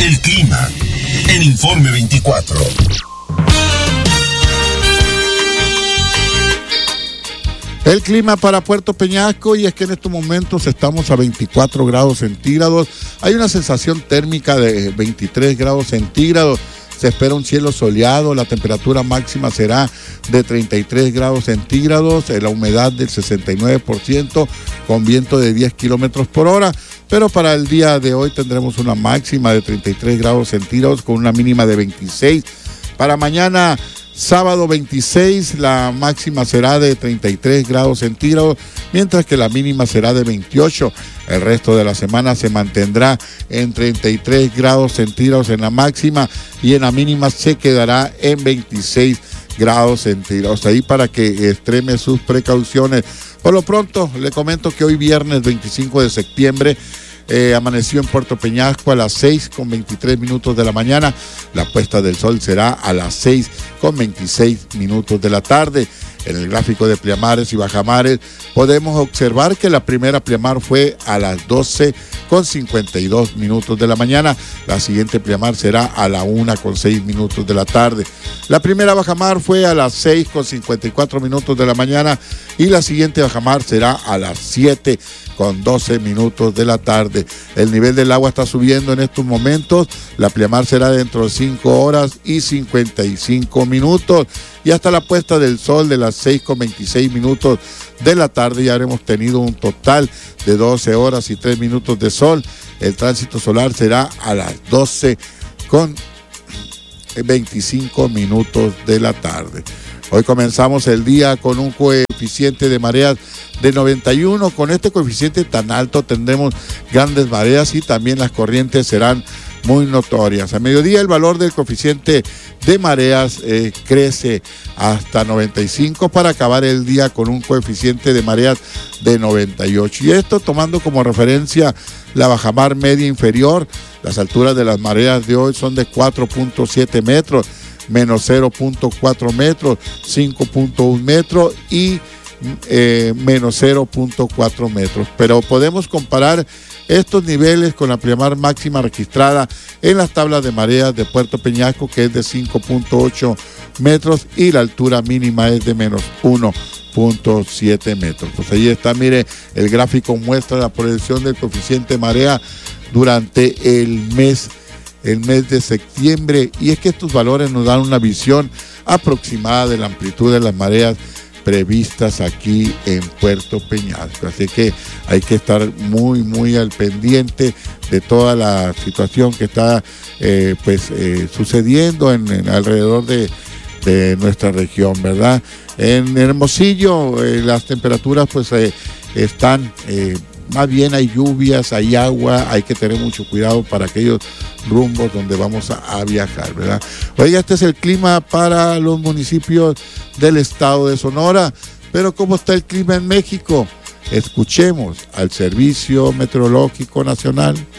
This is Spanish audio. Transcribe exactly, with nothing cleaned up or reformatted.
El clima en Informe veinticuatro. El clima para Puerto Peñasco, y es que en estos momentos estamos a veinticuatro grados centígrados. Hay una sensación térmica de veintitrés grados centígrados. Se espera un cielo soleado, la temperatura máxima será de treinta y tres grados centígrados, la humedad del sesenta y nueve por ciento, con viento de diez kilómetros por hora. Pero para el día de hoy tendremos una máxima de treinta y tres grados centígrados con una mínima de veintiséis. Para mañana, sábado veintiséis, la máxima será de treinta y tres grados centígrados, mientras que la mínima será de veintiocho. El resto de la semana se mantendrá en treinta y tres grados centígrados en la máxima y en la mínima se quedará en veintiséis grados centígrados. Ahí para que extreme sus precauciones. Por lo pronto, le comento que hoy viernes veinticinco de septiembre, Eh, amaneció en Puerto Peñasco a las seis con veintitrés minutos de la mañana. La puesta del sol será a las seis con veintiséis minutos de la tarde. En el gráfico de pleamares y bajamares podemos observar que la primera pleamar fue a las doce con cincuenta y dos minutos de la mañana. La siguiente pleamar será a la una con seis minutos de la tarde. La primera bajamar fue a las seis con cincuenta y cuatro minutos de la mañana y la siguiente bajamar será a las siete con doce minutos de la tarde. El nivel del agua está subiendo en estos momentos. La pleamar será dentro de cinco horas y cincuenta y cinco minutos. Y hasta la puesta del sol de las seis con veintiséis minutos de la tarde ya habremos tenido un total de doce horas y tres minutos de sol. El tránsito solar será a las doce con veinticinco minutos de la tarde. Hoy comenzamos el día con un coeficiente de mareas de noventa y uno. Con este coeficiente tan alto tendremos grandes mareas y también las corrientes serán muy notorias. A mediodía el valor del coeficiente de mareas eh, crece hasta noventa y cinco para acabar el día con un coeficiente de mareas de noventa y ocho. Y esto tomando como referencia la bajamar media inferior. Las alturas de las mareas de hoy son de cuatro punto siete metros, menos cero punto cuatro metros, cinco punto uno metros y eh, menos cero punto cuatro metros. Pero podemos comparar estos niveles con la pleamar máxima registrada en las tablas de mareas de Puerto Peñasco, que es de cinco punto ocho metros, y la altura mínima es de menos uno punto siete metros. Pues ahí está, mire, el gráfico muestra la proyección del coeficiente de marea durante el mes el mes de septiembre, y es que estos valores nos dan una visión aproximada de la amplitud de las mareas previstas aquí en Puerto Peñasco. Así que hay que estar muy, muy al pendiente de toda la situación que está eh, pues eh, sucediendo en, en alrededor de, de nuestra región, ¿verdad? En Hermosillo eh, las temperaturas pues eh, están eh, más bien hay lluvias, hay agua, hay que tener mucho cuidado para aquellos rumbos donde vamos a, a viajar, ¿verdad? Oiga, este es el clima para los municipios del estado de Sonora, pero ¿cómo está el clima en México? Escuchemos al Servicio Meteorológico Nacional.